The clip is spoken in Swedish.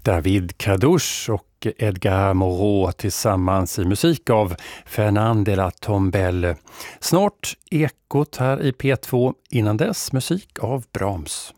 David Carduch och Edgar Moreau tillsammans i musik av Fernand de la Tombelle. Snart Ekot här i P2, innan dess musik av Brahms.